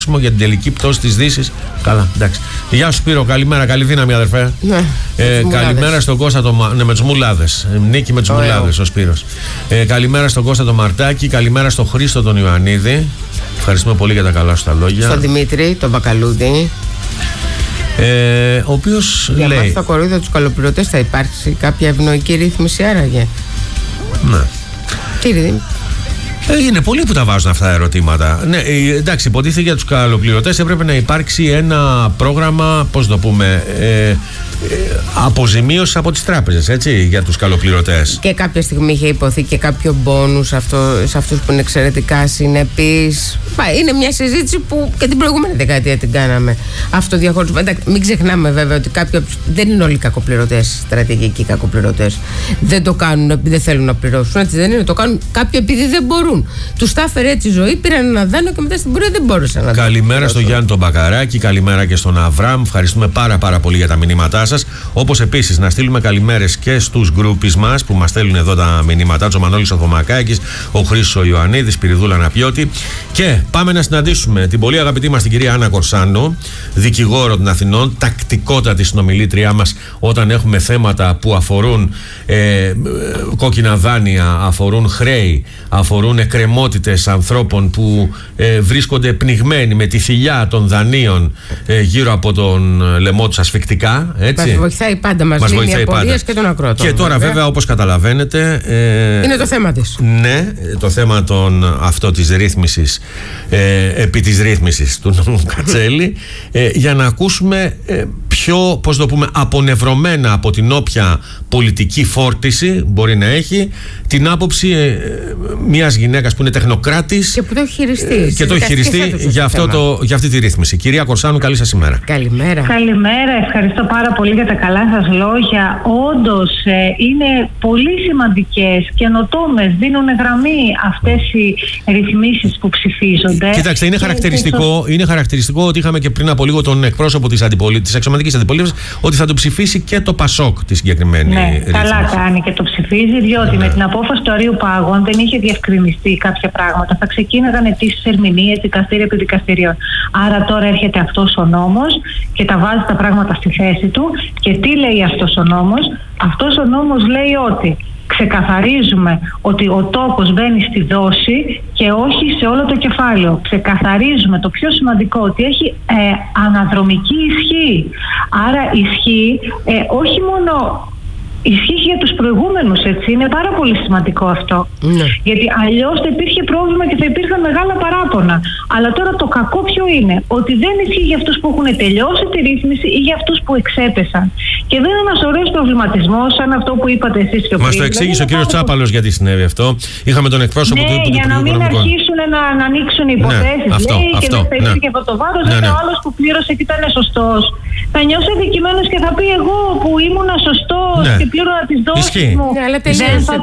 για την τελική πτώση της Δύσης. Καλά, εντάξει. Γεια σου Σπύρο, καλημέρα, καλή δύναμη αδερφέ. Ναι, καλημέρα στον Κώστα με τους μουλάδες. Νίκη με τους μουλάδες ο Σπύρος. Καλημέρα στον Κώστα τον Μαρτάκη, καλημέρα στον Χρήστο τον Ιωαννίδη. Ευχαριστούμε πολύ για τα καλά σου τα λόγια. Στον Δημήτρη τον Μπακαλούδη. Ο οποίος για λέει. μας στα κοροϊδά τους καλοπληρωτές θα υπάρξει κάποια ευνοϊκή ρύθμιση άραγε? Ναι. Κύριε Είναι πολλοί που τα βάζουν αυτά τα ερωτήματα. Ναι, εντάξει, υποτίθεται για τους καλοπληρωτές έπρεπε να υπάρξει ένα πρόγραμμα, πώς το πούμε, αποζημίωση από τις τράπεζες, έτσι, για τους καλοπληρωτές. Και κάποια στιγμή είχε υποθεί και κάποιο μπόνους σε αυτούς που είναι εξαιρετικά συνεπείς. Είναι μια συζήτηση που και την προηγούμενη δεκαετία την κάναμε. Αυτό διαχωρισμό. Μην ξεχνάμε βέβαια ότι κάποιοι δεν είναι όλοι κακοπληρωτές, στρατηγικοί κακοπληρωτές. Δεν το κάνουν επειδή δεν θέλουν να πληρώσουν. Έτσι δεν είναι. Το κάνουν κάποιοι επειδή δεν μπορούν. Τους τα έφερε έτσι η ζωή, πήραν ένα δάνειο και μετά στην πορεία δεν μπόρεσαν να. Καλημέρα στον Γιάννη τον Μπακαράκη, καλημέρα και στον Αβραμ. Ευχαριστούμε πάρα πολύ για τα μηνύματά σας. Όπως επίσης να στείλουμε καλημέρες και στους γκρούπις μας που μας στέλνουν εδώ τα μηνύματά τους. Ο Μανώλης ο Θωμακάκης, ο Χρήστος ο Ιωαννίδης, Πυριδούλα Ναπιώτη. Και πάμε να συναντήσουμε την πολύ αγαπητή μας την κυρία Άννα Κορσάνου, δικηγόρο των Αθηνών, τακτικότατη συνομιλήτριά μας όταν έχουμε θέματα που αφορούν κόκκινα δάνεια, αφορούν χρέη, αφορούν εκκρεμότητες ανθρώπων που βρίσκονται πνιγμένοι με τη θηλιά των δανείων γύρω από τον λαιμό τους ασφυκτικά. Έτσι. Μας βοηθάει πάντα, μας λύνει απορίες και τον ακρότων. Και τώρα βέβαια όπως καταλαβαίνετε είναι το θέμα της. Ναι, το θέμα της ρύθμισης, επί της ρύθμισης του νόμου Κατσέλη, για να ακούσουμε πιο, πώς το πούμε, απονευρωμένα από την όποια πολιτική φόρτιση μπορεί να έχει την άποψη μιας γυναίκας που είναι τεχνοκράτης και που το έχει χειριστεί, και το έχει χειριστεί για αυτή τη ρύθμιση. Κυρία Κορσάνου, καλή σας ημέρα. Καλημέρα. Καλημέρα, ευχαριστώ πάρα πολύ για τα καλά σας λόγια. Όντως είναι πολύ σημαντικές, καινοτόμες, δίνουν γραμμή αυτές οι ρυθμίσεις που ψηφίζονται. Κοίταξτε, είναι χαρακτηριστικό ότι είχαμε και πριν από λίγο τον εκπρόσωπο της αξιωματικής αντιπολίτευσης ότι θα το ψηφίσει και το ΠΑΣΟΚ τη συγκεκριμένη ρύθμιση. Καλά κάνει και το ψηφίζει, διότι με την απόφαση του Αρείου Πάγων δεν είχε διευκρινιστεί κάποια πράγματα. Θα ξεκίναγαν αιτήσεις ερμηνείες, δικαστήρια επί δικαστηρίων. Άρα τώρα έρχεται αυτός ο νόμος και τα βάζει τα πράγματα στη θέση του. Και τι λέει αυτός ο νόμος? Αυτός ο νόμος λέει ότι ξεκαθαρίζουμε ότι ο τόκος μπαίνει στη δόση και όχι σε όλο το κεφάλαιο. Ξεκαθαρίζουμε το πιο σημαντικό, ότι έχει αναδρομική ισχύ. Άρα ισχύει όχι μόνο... Ισχύει για τους προηγούμενους, έτσι. Είναι πάρα πολύ σημαντικό αυτό. Ναι. Γιατί αλλιώς θα υπήρχε πρόβλημα και θα υπήρχαν μεγάλα παράπονα. Αλλά τώρα το κακό ποιο είναι? Ότι δεν ισχύει για αυτούς που έχουν τελειώσει τη ρύθμιση ή για αυτούς που εξέπεσαν. Και δεν είναι ένας ωραίος προβληματισμός, σαν αυτό που είπατε εσείς πιο πριν. Μας το εξήγησε ο κύριος Τσάπαλος γιατί συνέβη αυτό. Είχαμε τον εκπρόσωπο του Υπουργείου για να μην αρχίσουν να ανοίξουν οι υποθέσεις. Ναι, και δεν θα ήρθε και αυτό το βάρος. Ναι. Ο άλλος που πλήρωσε και ήταν σωστός. Θα νιώσει αδικημένος και θα πει εγώ που ήμουνα σωστός και πλήρωνα τις δόσεις μου. Δεν θα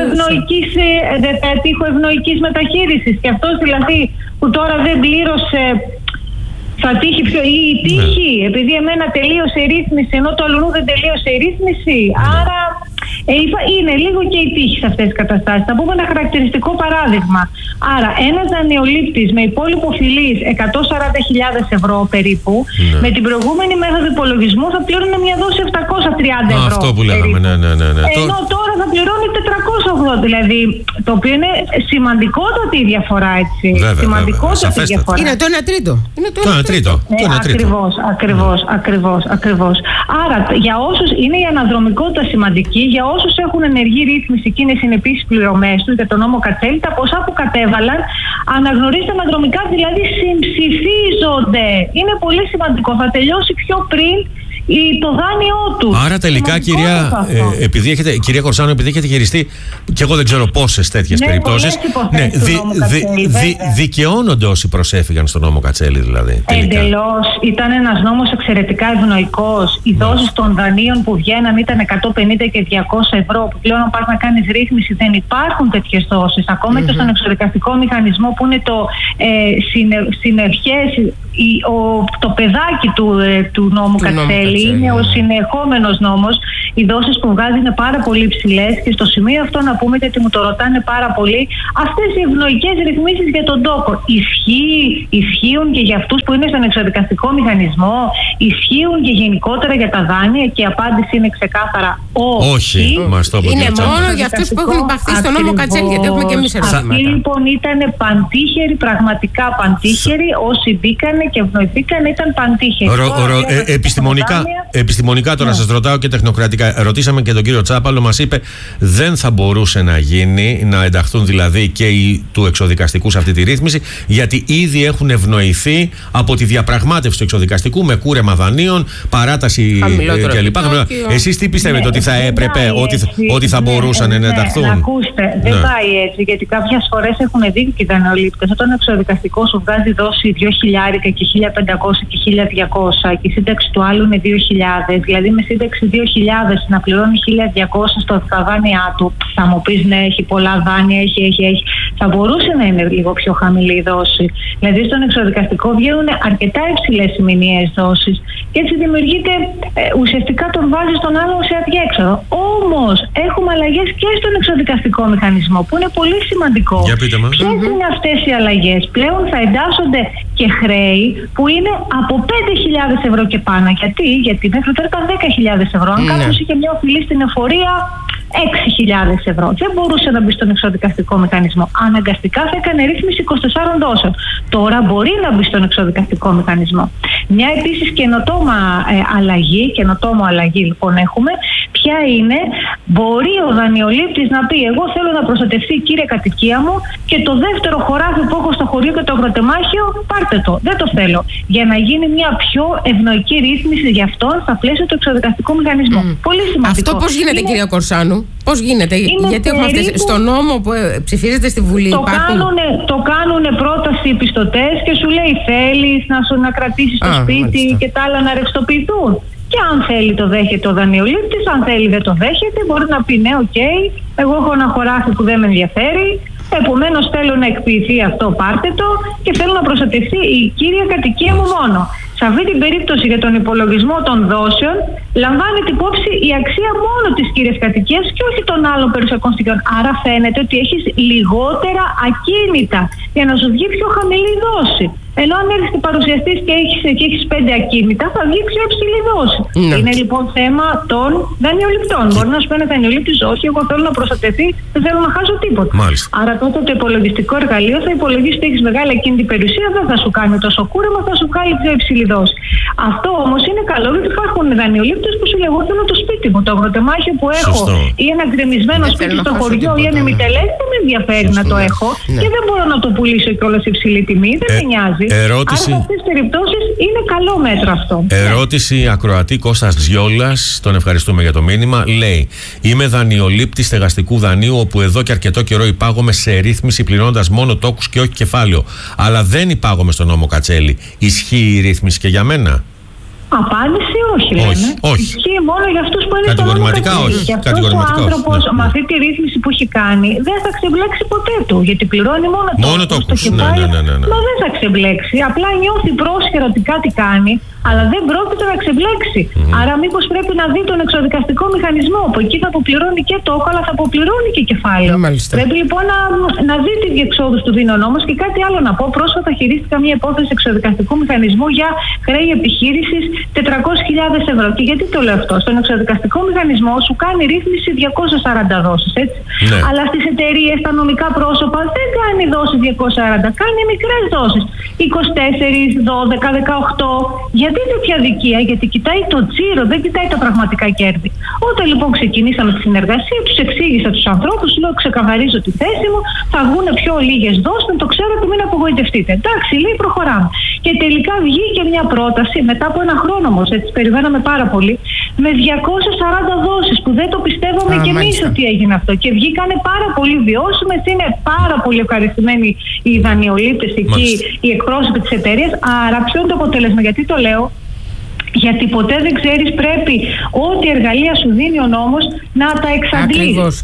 τύχω ευνοϊκής μεταχείρισης. Και αυτός δηλαδή που τώρα δεν πλήρωσε θα τύχει πιο ή η τύχη, επειδή εμένα τελείωσε η ρύθμιση ενώ το αλλού δεν τελείωσε η ρύθμιση. Άρα είναι λίγο και η τύχη σε αυτές τις καταστάσεις. Θα πούμε ένα χαρακτηριστικό παράδειγμα. Άρα ένας δανειολήπτης με υπόλοιπο φιλής 140.000 ευρώ περίπου, με την προηγούμενη μέθοδο υπολογισμού θα πλήρωνε μια δόση 730 ευρώ. Αυτό που λέγαμε, ναι. Ενώ τώρα θα πληρώνει 480, δηλαδή, το οποίο είναι σημαντικότατη η διαφορά, έτσι. Βέβαια, σημαντικότατη η διαφορά. Είναι το 1 τρίτο. Ακριβώς. Άρα, για όσους είναι η αναδρομικότητα σημαντική, για όσους έχουν ενεργή ρύθμιση και είναι συνεπείς πληρωμές τους για τον νόμο Κατσέλη, τα ποσά που κατέβαλαν αναγνωρίζονται αναδρομικά, δηλαδή συμψηφίζονται. Είναι πολύ σημαντικό. Θα τελειώσει πιο πριν το δάνειό του. Άρα τελικά, κυρία Κορσάνου, επειδή έχετε χειριστεί και εγώ δεν ξέρω πόσες τέτοιες περιπτώσεις, δικαιώνονται όσοι προσέφυγαν στον νόμο Κατσέλη, δηλαδή. Εντελώς. Ήταν ένας νόμος εξαιρετικά ευνοϊκός. Οι δόσεις των δανείων που βγαίναν ήταν 150 και 200 ευρώ, που πλέον αν πας να κάνεις ρύθμιση δεν υπάρχουν τέτοιες δόσεις. Ακόμα και στον εξωδικαστικό μηχανισμό που είναι το συνερχές, το παιδάκι του νόμου Κατσέλη, είναι ο συνεχόμενος νόμος. Οι δόσεις που βγάζει είναι πάρα πολύ ψηλές και στο σημείο αυτό να πούμε, γιατί μου το ρωτάνε πάρα πολύ, αυτές οι ευνοϊκές ρυθμίσεις για τον τόκο ισχύουν και για αυτούς που είναι στον εξοδικαστικό μηχανισμό, ισχύουν και γενικότερα για τα δάνεια? Και η απάντηση είναι ξεκάθαρα όχι. Είναι μόνο για αυτούς που έχουν υπαχθεί στον νόμο Κατσέλη, γιατί έχουμε και εμείς ερωτήματα. Αυτοί λοιπόν ήταν παντήχεροι, πραγματικά παντήχεροι. Όσοι μπήκανε και ευνοηθήκανε ήταν παντήχεροι. Επιστημονικά τώρα σας ρωτάω και τεχνοκρατικά. Ρωτήσαμε και τον κύριο Τσάπαλο, μας είπε δεν θα μπορούσε να γίνει, να ενταχθούν δηλαδή και οι του εξοδικαστικού σε αυτή τη ρύθμιση, γιατί ήδη έχουν ευνοηθεί από τη διαπραγμάτευση του εξοδικαστικού με κούρεμα δανείων, παράταση κλπ. Εσείς τι πιστεύετε, ότι θα έπρεπε, ότι θα μπορούσαν να ενταχθούν? Ακούστε, δεν πάει έτσι, γιατί κάποιες φορές έχουν δίκιο και οι δανειολήπτες. Όταν ο εξοδικαστικός σου βγάζει δόση 2.000 και 1.500 και 1.200 και η σύνταξη του άλλου είναι 2.000, δηλαδή με σύνταξη 2.000 να πληρώνει 1.200 στα δάνειά του, θα μου πεις ναι, έχει πολλά δάνεια, έχει. Θα μπορούσε να είναι λίγο πιο χαμηλή η δόση. Δηλαδή στον εξοδικαστικό βγαίνουν αρκετά υψηλές οι μηνιαίες δόσεις και έτσι δημιουργείται, ουσιαστικά τον βάζει στον άλλο σε αδιέξοδο. Όμως έχουμε αλλαγές και στον εξοδικαστικό μηχανισμό που είναι πολύ σημαντικό. Ποιες είναι αυτές οι αλλαγές? Πλέον θα εντάσσονται και χρέη που είναι από 5.000 ευρώ και πάνω. Γιατί μέχρι τώρα ήταν 10.000 ευρώ. Αν κάποιος είχε μια οφειλή στην εφορία 6.000 ευρώ, δεν μπορούσε να μπει στον εξοδικαστικό μηχανισμό. Αναγκαστικά θα έκανε ρύθμιση 24 δόσεων. Τώρα μπορεί να μπει στον εξοδικαστικό μηχανισμό. Μια επίσης καινοτόμο αλλαγή λοιπόν έχουμε. Ποια είναι? Μπορεί ο δανειολήπτης να πει: εγώ θέλω να προστατευτεί η κύρια κατοικία μου και το δεύτερο χωράφι που έχω στο χωριό και το αγροτεμάχιο, πάρτε το. Δεν το θέλω. Για να γίνει μια πιο ευνοϊκή ρύθμιση για αυτόν στα πλαίσια του εξοδικαστικού μηχανισμού. Πολύ σημαντικό. Αυτό πώς γίνεται, κυρία Κορσάνου? Πώς γίνεται? Γιατί έχουμε αυτές στο νόμο που ψηφίζεται στη Βουλή. Το κάνουν πρόταση οι πιστωτές και σου λέει: θέλεις να κρατήσεις το σπίτι και τα άλλα να ρευστοποιηθούν. Και αν θέλει το δέχεται ο δανειολήπτης, αν θέλει δεν το δέχεται, μπορεί να πει ναι, εγώ έχω ένα χωράφι που δεν με ενδιαφέρει, επομένως θέλω να εκποιηθεί αυτό, πάρτε το, και θέλω να προστατευτεί η κύρια κατοικία μου μόνο. Σε αυτή την περίπτωση για τον υπολογισμό των δόσεων λαμβάνεται υπόψη η αξία μόνο της κύριας κατοικίας και όχι των άλλων περιουσιακών στοιχείων. Άρα φαίνεται ότι έχεις λιγότερα ακίνητα για να σου βγει πιο χαμηλή δόση. Ενώ αν έρθει παρουσιαστής και έχεις 5 ακίνητα, θα βγει πιο υψηλή δόση. Είναι λοιπόν θέμα των δανειοληπτών. Μπορεί να σου πει ένα δανειολήπτης: όχι, εγώ θέλω να προστατευτεί, δεν θέλω να χάσω τίποτα. Μάλιστα. Άρα τότε το υπολογιστικό εργαλείο θα υπολογίσει ότι έχεις μεγάλη ακίνητη περιουσία, δεν θα σου κάνει τόσο κούρεμα, θα σου κάνει πιο υψηλή δόση. Αυτό όμως είναι καλό, γιατί υπάρχουν δανειολήπτες που σου λέγουν: θέλω το σπίτι μου, το αγροτεμάχιο που έχω, ή ένα γκρεμισμένο σπίτι στο χωριό, ή ένα ημιτελές, δεν με ενδιαφέρει να το έχω και δεν μπορώ να το πουλήσω κιόλας σε υψηλή τιμή, δεν με νοιάζει. Ερώτηση. Άρα σε αυτές τις περιπτώσεις είναι καλό μέτρο αυτό. Ερώτηση ακροατή Κώστας Τζιόλας, τον ευχαριστούμε για το μήνυμα. Λέει: είμαι δανειολήπτης στεγαστικού δανείου, όπου εδώ και αρκετό καιρό υπάγομαι σε ρύθμιση πληρώνοντας μόνο τόκους και όχι κεφάλαιο. Αλλά δεν υπάγομαι στον νόμο Κατσέλη. Ισχύει η ρύθμιση και για μένα? Απάντηση όχι, λέμε. Όχι. Ισχύει μόνο για αυτούς που είναι στον νόμο όχι. Και αυτός ο άνθρωπος με αυτή τη ρύθμιση που έχει κάνει δεν θα ξεμπλέξει ποτέ του. Γιατί πληρώνει μόνο τόκους. Ναι. Μα δεν θα ξεμπλέξει. Απλά νιώθει πρόσχερα ότι κάτι κάνει, αλλά δεν πρόκειται να ξεμπλέξει. Άρα, μήπως πρέπει να δει τον εξοδικαστικό μηχανισμό, που εκεί θα αποπληρώνει και τόκο, αλλά θα αποπληρώνει και κεφάλαιο. Πρέπει λοιπόν να δει τι διεξόδους του δίνει ο νόμος. Και κάτι άλλο να πω: πρόσφατα χειρίστηκα μια υπόθεση εξοδικαστικού μηχανισμού για χρέη επιχείρησης 400.000 ευρώ. Και γιατί το λέω αυτό? Στον εξοδικαστικό μηχανισμό σου κάνει ρύθμιση 240 δόσεις, έτσι. Ναι. Αλλά στις εταιρείες, τα νομικά πρόσωπα δεν κάνει δόσεις 240, κάνει μικρές δόσεις. 24, 12, 18. Γιατί τέτοια δικία? Γιατί κοιτάει το τζίρο, δεν κοιτάει τα πραγματικά κέρδη. Όταν λοιπόν ξεκινήσαμε τη συνεργασία, τους εξήγησα τους ανθρώπους, λέω: ξεκαθαρίζω τη θέση μου, θα βγουν πιο λίγες δόσεις, να το ξέρετε, μην απογοητευτείτε. Εντάξει, λέει, προχωράμε. Και τελικά βγήκε μια πρόταση μετά από ένα χρόνο όμως, έτσι περιμέναμε πάρα πολύ, με 240 δόσεις που δεν το πιστεύαμε κι εμείς ότι έγινε αυτό. Και βγήκανε πάρα πολύ βιώσιμες, είναι πάρα πολύ ευχαριστημένοι οι δανειολήπτες εκεί, οι εκπρόσωποι της εταιρείας. Άρα ποιο είναι το αποτέλεσμα? Γιατί το λέω? Γιατί ποτέ δεν ξέρεις, πρέπει ό,τι εργαλεία σου δίνει ο νόμος να τα εξαντλείς.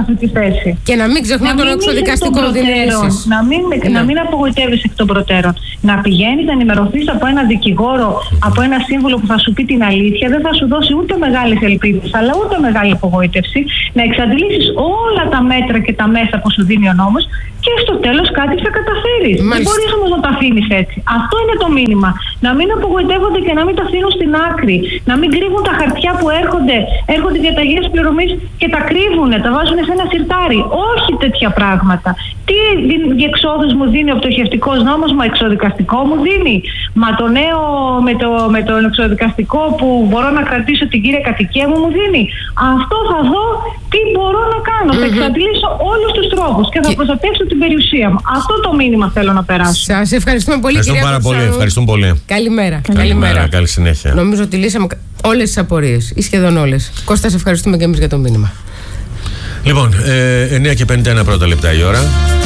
Και να μην ξεχνά τον εξοδικαστικό δίνει. Να μην απογοητεύεις εκ των προτέρων. Να πηγαίνεις να ενημερωθείς από έναν δικηγόρο, από ένα σύμβουλο που θα σου πει την αλήθεια, δεν θα σου δώσει ούτε μεγάλες ελπίδες, αλλά ούτε μεγάλη απογοήτευση. Να εξαντλήσεις όλα τα μέτρα και τα μέσα που σου δίνει ο νόμος και στο τέλος κάτι θα καταφέρεις. Δεν μπορείς όμως να τα αφήνεις έτσι. Αυτό είναι το μήνυμα. Να μην απογοητεύονται και να μην τα αφήνουν στην άκρη. Να μην κρύβουν τα χαρτιά που έρχονται διαταγές πληρωμής και τα κρύβουν, τα βάζουν σε ένα σιρτάρι. Όχι τέτοια πράγματα. Τι διεξόδους μου δίνει ο πτωχευτικός νόμος, μα εξοδικαστικό μου δίνει. Μα το νέο με το εξοδικαστικό που μπορώ να κρατήσω την κύρια κατοικία μου δίνει. Αυτό θα δω τι μπορώ να κάνω. Θα εξαντλήσω όλους τους τρόπους και θα προστατεύσω την περιουσία μου. Αυτό το μήνυμα θέλω να περάσω. Σας ευχαριστούμε πολύ, κυρία Κουρσάνου. Ευχαριστούμε πολύ. Καλημέρα. Καλή συνέχεια. Νομίζω ότι λύσαμε όλες τις απορίες ή σχεδόν όλες. Κώστα, σε ευχαριστούμε και εμείς για το μήνυμα. Λοιπόν, 9 και 51 πρώτα λεπτά η ώρα.